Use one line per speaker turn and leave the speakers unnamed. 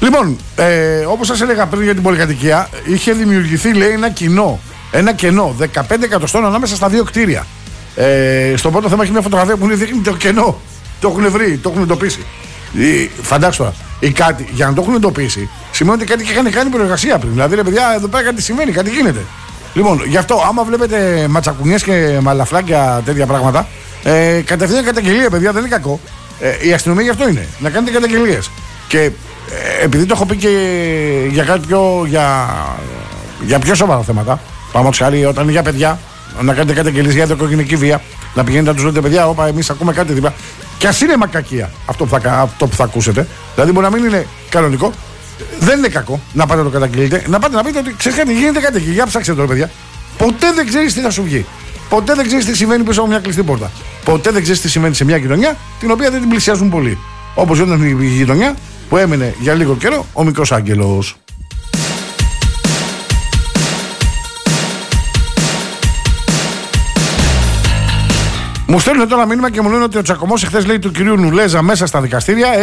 Λοιπόν, όπως σας έλεγα πριν για την πολυκατοικία, είχε δημιουργηθεί, λέει, ένα κενό 15 εκατοστών ανάμεσα στα δύο κτίρια. Στο πρώτο θέμα έχει μια φωτογραφία που δείχνει το κενό. Το έχουν βρει, το έχουν εντοπίσει. Φαντάξτε τώρα, κάτι για να το έχουν εντοπίσει σημαίνει ότι κάτι είχαν κάνει προεργασία πριν. Δηλαδή, ρε παιδιά, εδώ πέρα κάτι συμβαίνει, κάτι γίνεται. Λοιπόν, γι' αυτό, άμα βλέπετε ματσακουνιές και μαλαφλάκια τέτοια πράγματα, κατευθείαν καταγγελία, παιδιά, δεν είναι κακό. Η αστυνομία γι' αυτό είναι, να κάνετε καταγγελίες. Και επειδή το έχω πει και για κάτι για πιο σοβαρά θέματα, πάμε χάρη όταν είναι για παιδιά, να κάνετε καταγγελίες για οικογενειακή βία, να πηγαίνετε να τους λέτε, παιδιά, όπα, εμείς ακούμε κάτι δίπλα. Και ας είναι μακακία αυτό που θα ακούσετε, δηλαδή μπορεί να μην είναι κανονικό, δεν είναι κακό να πάτε να το καταγγείλετε, να πάτε να πείτε ότι ξέρεις κάτι, γίνεται κάτι εκεί, για ψάξτε τώρα, παιδιά. Ποτέ δεν ξέρεις τι θα σου βγει. Ποτέ δεν ξέρεις τι συμβαίνει πίσω από μια κλειστή πόρτα. Ποτέ δεν ξέρεις τι συμβαίνει σε μια γειτονιά την οποία δεν την πλησιάζουν πολύ. Όπως ήταν η γειτονιά που έμεινε για λίγο καιρό ο μικρός Άγγελος. Μου στέλνουν τώρα μήνυμα και μου λένε ότι ο τσακωμός εχθές, λέει, του κυρίου Νουλέζα μέσα στα δικαστήρια